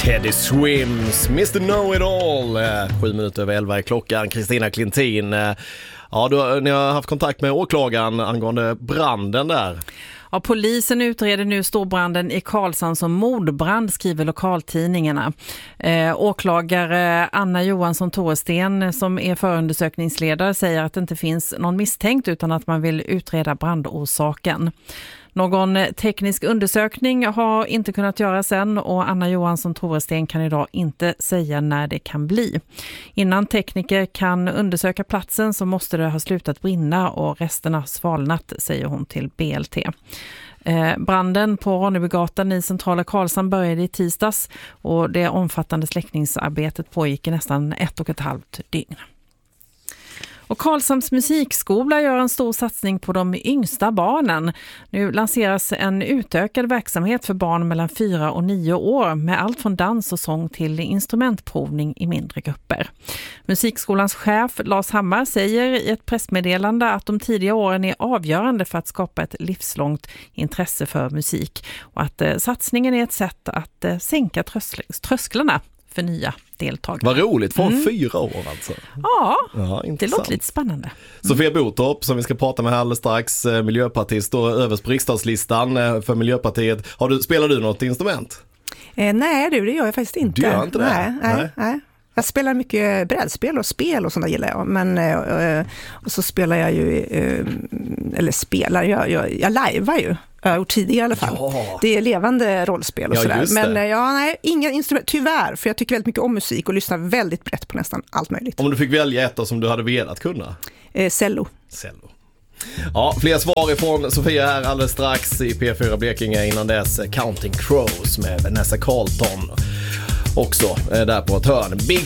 Teddy Swims, Mr. Know-It-All. 7:07 är klockan. Kristina Klintin. Ja, ni har haft kontakt med åklagaren angående branden där. Ja, polisen utreder nu storbranden i Karlshamn som mordbrand, skriver lokaltidningarna. Åklagare Anna Johansson Toresten, som är förundersökningsledare, säger att det inte finns någon misstänkt utan att man vill utreda brandorsaken. Någon teknisk undersökning har inte kunnat göras än och Anna Johansson Toresten kan idag inte säga när det kan bli. Innan tekniker kan undersöka platsen så måste det ha slutat brinna och resterna svalnat, säger hon till BLT. Branden på Ronnebygatan i centrala Karlshamn började i tisdags och det omfattande släckningsarbetet pågick i nästan 1,5 dygn. Och Karlshamns musikskola gör en stor satsning på de yngsta barnen. Nu lanseras en utökad verksamhet för barn mellan 4 och 9 år med allt från dans och sång till instrumentprovning i mindre grupper. Musikskolans chef Lars Hammar säger i ett pressmeddelande att de tidiga åren är avgörande för att skapa ett livslångt intresse för musik och att satsningen är ett sätt att sänka trösklarna för nya deltagare. Vad roligt, från 4 år alltså. Ja, intressant. Det låter lite spännande. Sofia Botorp, som vi ska prata med här alldeles strax, miljöpartist, står överst på riksdagslistan för Miljöpartiet. Spelar du något instrument? Nej, det gör jag faktiskt inte. Du gör inte det? Nej. Jag spelar mycket brädspel och spel och sådana gillar jag. Men och så spelar jag ju, eller spelar, jag lajvar ju. Jag har gjort tidigare i alla fall. Ja. Det är levande rollspel och sådär. Men inga instrument, tyvärr. För jag tycker väldigt mycket om musik och lyssnar väldigt brett på nästan allt möjligt. Om du fick välja ett som du hade velat kunna? Cello. Ja, fler svar ifrån Sofia här alldeles strax i P4 Blekinge. Innan dess Counting Crows med Vanessa Carlton också där på ett hörn. Big